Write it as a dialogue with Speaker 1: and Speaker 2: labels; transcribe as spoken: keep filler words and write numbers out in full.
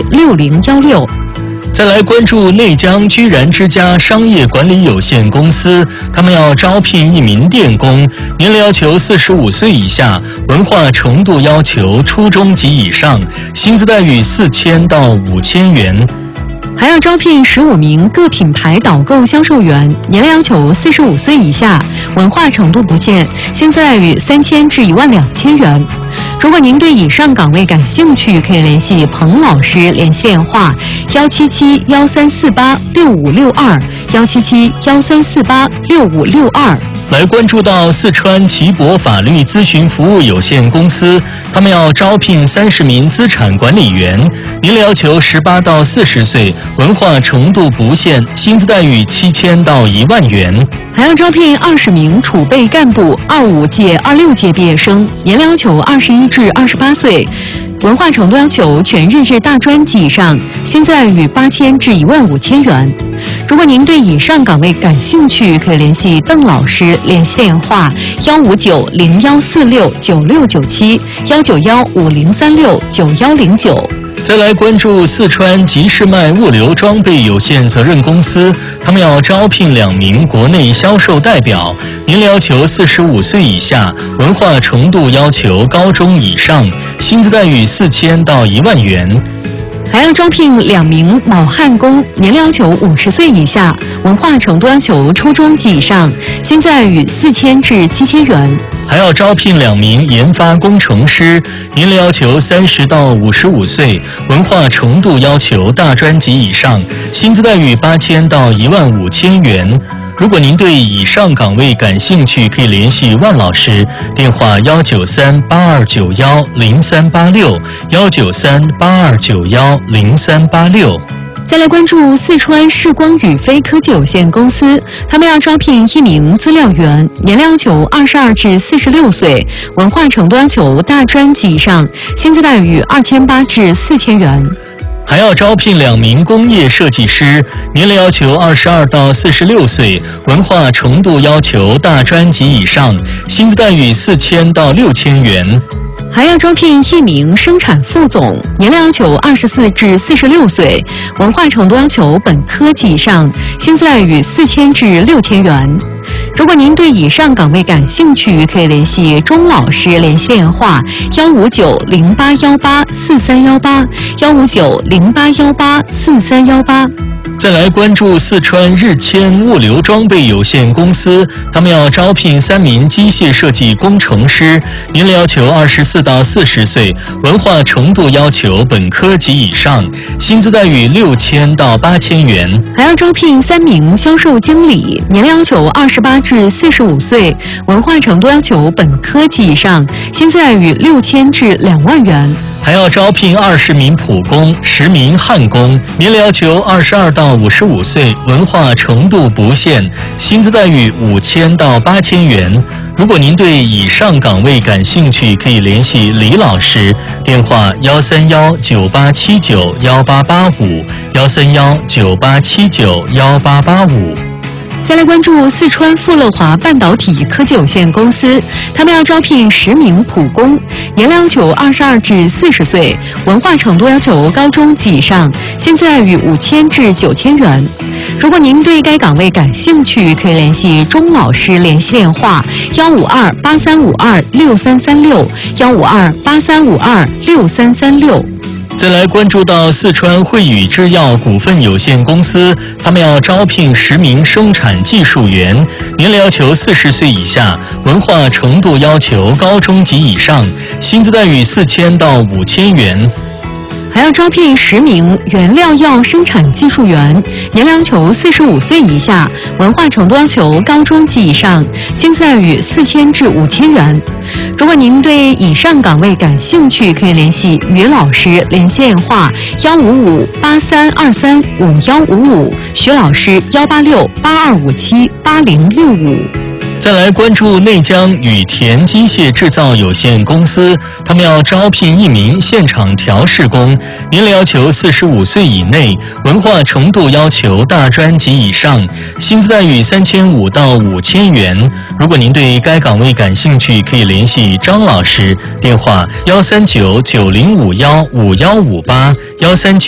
Speaker 1: 六零一六。
Speaker 2: 再来关注内江居然之家商业管理有限公司，他们要招聘一名电工，年龄要求四十五岁以下，文化程度要求初中及以上，薪资待遇四千到五千元。
Speaker 1: 还要招聘十五名各品牌导购销售员，年龄要求四十五岁以下，文化程度不限，薪资待遇三千至一万两千元。如果您对以上岗位感兴趣，可以联系彭老师，联系电话幺七七幺三四八六五六二幺七七幺三四八六五六二。
Speaker 2: 来关注到四川奇博法律咨询服务有限公司，他们要招聘三十名资产管理员，年龄要求十八到四十岁，文化程度不限，薪资待遇七千到一万元。
Speaker 1: 还要招聘二十名储备干部，二五届、二六届毕业生，年龄要求二十一至二十八岁，文化程度要求全日制大专及以上，薪资待遇八千至一万五千元。如果您对以上岗位感兴趣，可以联系邓老师，联系电话幺五九零幺四六九六九七幺九幺五零三六九幺零九。
Speaker 2: 再来关注四川吉士迈物流装备有限责任公司，他们要招聘两名国内销售代表，年龄要求四十五岁以下，文化程度要求高中以上，薪资待遇四千到一万元。
Speaker 1: 还要招聘两名铆焊工，年龄要求五十岁以下，文化程度要求初中及以上，薪资待遇四千至七千元。
Speaker 2: 还要招聘两名研发工程师，年龄要求三十到五十五岁，文化程度要求大专及以上，薪资待遇八千到一万五千元。如果您对以上岗位感兴趣，可以联系万老师，电话幺九三八二九幺零三八六幺九三八二九幺零三八六。
Speaker 1: 再来关注四川视光宇飞科技有限公司，他们要招聘一名资料员，年龄要求二十二至四十六岁，文化程度要求大专及以上，薪资待遇二千八至四千元。
Speaker 2: 还要招聘两名工业设计师，年龄要求二十二到四十六岁，文化程度要求大专及以上，薪资待遇四千到六千元。
Speaker 1: 还要招聘一名生产副总，年龄要求二十四至四十六岁，文化程度要求本科及以上，薪资待遇四千至六千元。如果您对以上岗位感兴趣，可以联系钟老师，联系电话幺五九零八幺八四三幺八幺五九零八幺八四三幺八。
Speaker 2: 再来关注四川日谦物流装备有限公司，他们要招聘三名机械设计工程师，年龄要求二十四到四十岁，文化程度要求本科及以上，薪资待遇六千到八千元。
Speaker 1: 还要招聘三名销售经理，年龄要求二十八至四十五岁，文化程度要求本科及以上，薪资待遇六千至两万元。
Speaker 2: 还要招聘二十名普工、十名焊工，年龄要求二十二到五十五岁，文化程度不限，薪资待遇五千到八千元。如果您对以上岗位感兴趣，可以联系李老师，电话幺三幺九八七九幺八八五幺三幺九八七九幺八八五。
Speaker 1: 再来关注四川富乐华半导体科技有限公司，他们要招聘十名普工，年龄要求二十二至四十岁，文化程度要求高中及以上，薪资待遇五千至九千元。如果您对该岗位感兴趣，可以联系钟老师，联系电话幺五二八三五二六三三六幺五二八三五二六三三六。
Speaker 2: 再来关注到四川汇宇制药股份有限公司，他们要招聘十名生产技术员，年龄要求四十岁以下，文化程度要求高中及以上，薪资待遇四千到五千元。
Speaker 1: 还要招聘十名原料药生产技术员，年龄要求四十五岁以下，文化程度要求高中及以上，薪资待遇四千至五千元。如果您对以上岗位感兴趣，可以联系于老师，联系电话幺五五八三二三五幺五五，徐老师幺八六八二五七八零六五。
Speaker 2: 再来关注内江羽田机械制造有限公司，他们要招聘一名现场调试工，年龄要求四十五岁以内，文化程度要求大专及以上，薪资待遇三千五到五千元。如果您对该岗位感兴趣，可以联系张老师，电话幺三九九零五幺五幺五八幺三九。